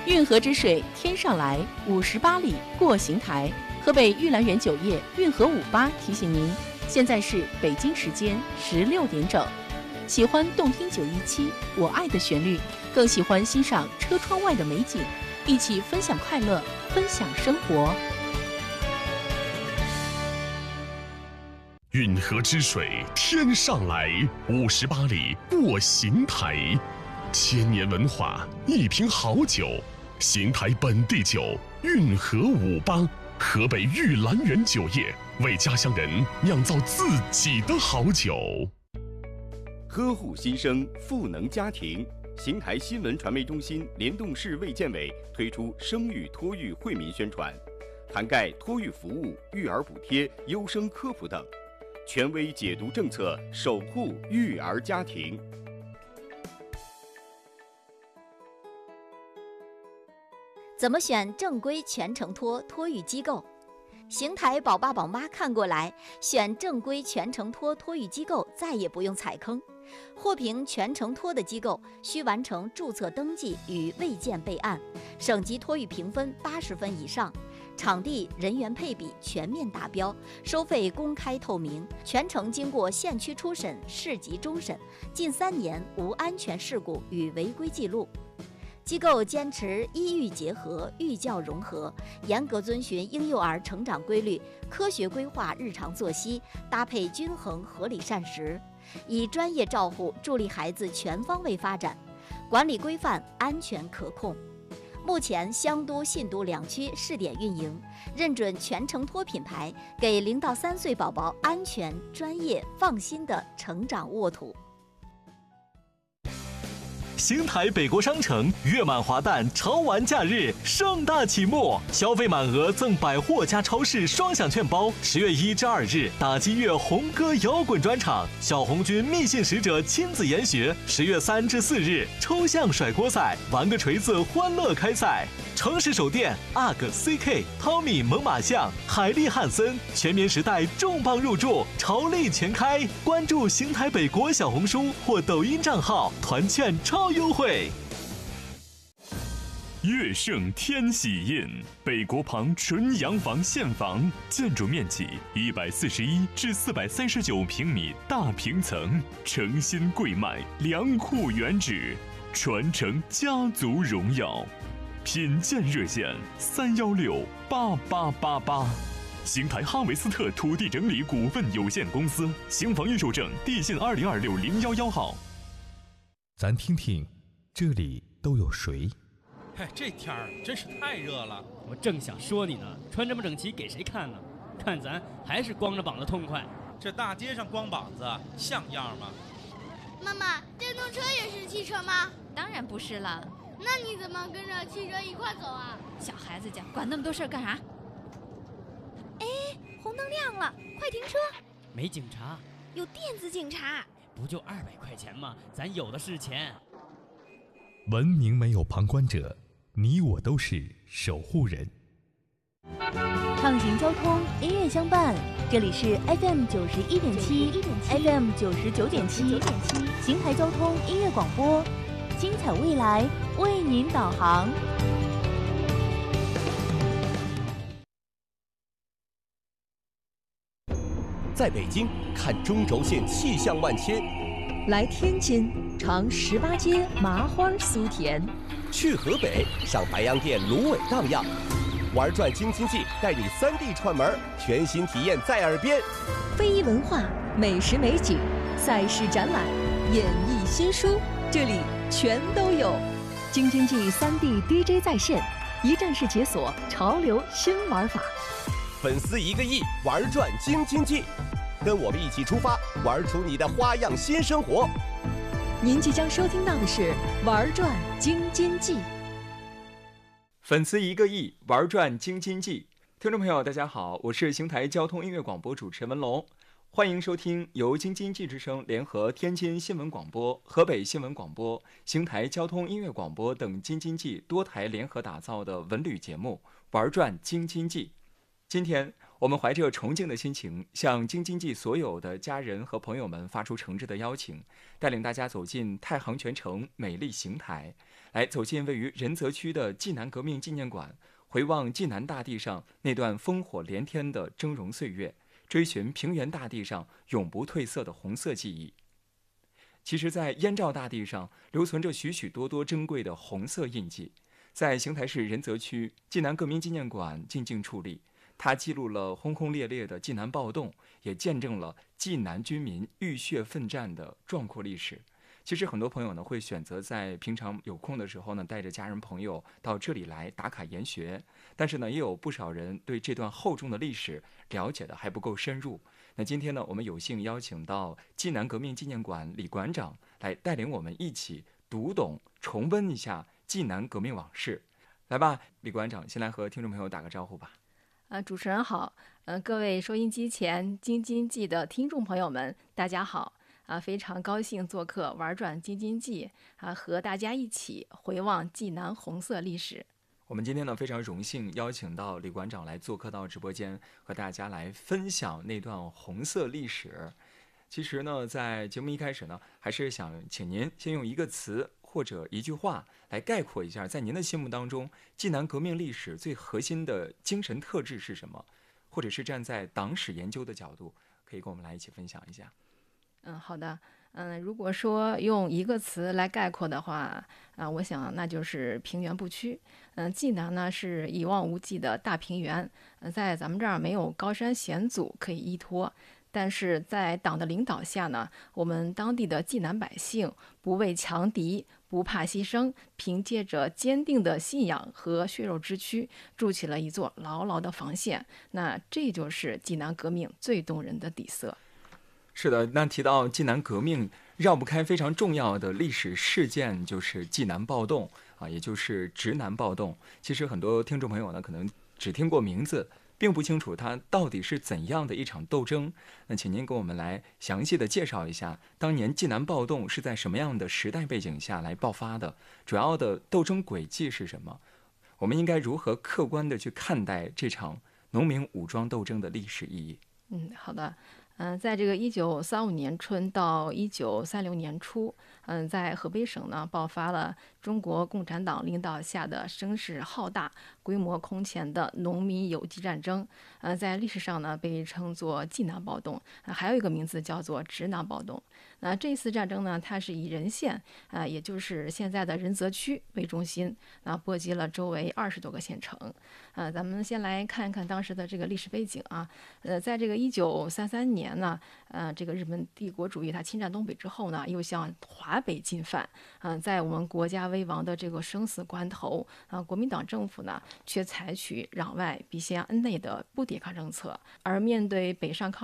运河之水天上来，58里过邢台。河北玉兰园酒业运河58提醒您，现在是北京时间16点整。喜欢动听917我爱的旋律，更喜欢欣赏车窗外的美景，一起分享快乐，分享生活。 运河之水天上来，58里过邢台。千年文化，一瓶好酒，邢台本地酒运河58，河北玉兰园酒业为家乡人酿造自己的好酒。 呵护新生，赋能家庭。邢台新闻传媒中心联动市卫健委推出生育托育惠民宣传，涵盖托育服务、育儿补贴、优生科普等，权威解读政策，守护育儿家庭。 怎么选正规全程托托育机构？邢台宝爸宝妈看过来，选正规全程托托育机构再也不用踩坑。获评全程托的机构需完成注册登记与卫健备案，省级托育评分80分以上，场地人员配比全面达标，收费公开透明，全程经过县区初审、市级终审，近3年无安全事故与违规记录。机构坚持医育结合、育教融合，严格遵循婴幼儿成长规律，科学规划日常作息，搭配均衡合理膳食，以专业照护助力孩子全方位发展，管理规范、安全可控。目前湘都、信都2区试点运营，认准全程托品牌，给0到3岁宝宝安全、专业、放心的成长沃土。 邢台北国商城月满华诞潮玩假日盛大启幕，消费满额赠百货加超市双享券包。10月1至2日，打击乐红歌摇滚专场，小红军密信使者亲子研学。10月3至4日，抽象甩锅赛，玩个锤子欢乐开赛。城市首店 UGG、CK、汤米、猛犸象、海利汉森全棉时代重磅入驻，潮力全开。关注邢台北国小红书或抖音账号，团券超优惠。 乐盛天喜印，北国旁纯洋房现房，建筑面积141至439平米大平层，诚心贵卖，良库原址，传承家族荣耀。品鉴热线3168888。邢台哈维斯特土地整理股份有限公司，邢房预售证地信2026011号。 咱听听，这里都有谁？ 哎，这天儿真是太热了。 我正想说你呢，穿这么整齐给谁看呢？看咱还是光着膀子痛快。 这大街上光膀子像样吗？ 妈妈，电动车也是汽车吗？ 当然不是了。 那你怎么跟着汽车一块走啊？ 小孩子家管那么多事儿干啥？ 哎，红灯亮了，快停车！ 没警察， 有电子警察。 不就200块钱吗？咱有的是钱。 文明没有旁观者，你我都是守护人。 畅行交通，音乐相伴，这里是 FM 91.7 FM 99.7邢台交通音乐广播，精彩未来为您导航。 在北京看中轴线气象万千， 来天津尝18街麻花酥甜， 去河北上白洋淀芦苇荡漾，玩转京津冀带你3D 串门，全新体验在耳边。 非遗文化、美食美景、赛事展览、演艺新书，这里全都有。京津冀3D DJ 在线，一站式解锁潮流新玩法。 粉丝1个亿，玩转京津冀，跟我们一起出发，玩出你的花样新生活。 您即将收听到的是玩转京津冀。 粉丝1个亿，玩转京津冀。听众朋友大家好，我是邢台交通音乐广播主持人文龙，欢迎收听由京津冀之声联合天津新闻广播、河北新闻广播、邢台交通音乐广播等京津冀多台联合打造的文旅节目玩转京津冀。今天我们怀着崇敬的心情，向京津冀所有的家人和朋友们发出诚挚的邀请，带领大家走进太行泉城美丽邢台， 来走进位于仁泽区的济南革命纪念馆，回望济南大地上那段烽火连天的峥嵘岁月，追寻平原大地上永不褪色的红色记忆。其实，在燕赵大地上留存着许许多多珍贵的红色印记，在邢台市仁泽区济南革命纪念馆静静矗立。它记录了轰轰烈烈的济南暴动，也见证了济南军民浴血奋战的壮阔历史。其实很多朋友呢会选择在平常有空的时候呢，带着家人朋友到这里来打卡研学，但是呢，也有不少人对这段厚重的历史了解的还不够深入。那今天呢，我们有幸邀请到济南革命纪念馆李馆长来带领我们一起读懂、重温一下济南革命往事。来吧，李馆长，先来和听众朋友打个招呼吧。 主持人好，各位收音机前京津冀的听众朋友们，大家好。非常高兴做客玩转京津冀，和大家一起回望济南红色历史。 我们今天呢非常荣幸邀请到李馆长来做客到直播间，和大家来分享那段红色历史。其实呢，在节目一开始呢，还是想请您先用一个词或者一句话来概括一下，在您的心目当中，济南革命历史最核心的精神特质是什么？或者是站在党史研究的角度，可以跟我们来一起分享一下。 好的。如果说用一个词来概括的话，我想那就是平原不屈。济南呢是一望无际的大平原，在咱们这儿没有高山险阻可以依托。但是在党的领导下呢，我们当地的济南百姓不畏强敌，不怕牺牲，凭借着坚定的信仰和血肉之躯，筑起了一座牢牢的防线。那这就是济南革命最动人的底色。 是的，那提到济南革命，绕不开非常重要的历史事件，就是济南暴动也就是直南暴动。其实很多听众朋友呢，可能只听过名字，并不清楚它到底是怎样的一场斗争。那请您给我们来详细的介绍一下，当年济南暴动是在什么样的时代背景下来爆发的？主要的斗争轨迹是什么？我们应该如何客观的去看待这场农民武装斗争的历史意义？ 好的。在这个1935年春到1936年初，在河北省呢爆发了中国共产党领导下的声势浩大、规模空前的农民游击战争。在历史上呢被称作济南暴动，还有一个名字叫做直南暴动。这次战争呢，它是以任县也就是现在的仁泽区为中心，波及了周围20多个县城。咱们先来看一看当时的这个历史背景啊。在这个1933年呢，这个日本帝国主义它侵占东北之后呢，又向华北进犯。在我们国家危亡的这个生死关头，国民党政府呢却采取攘外必先安内的不抵抗政策，而面对北上抗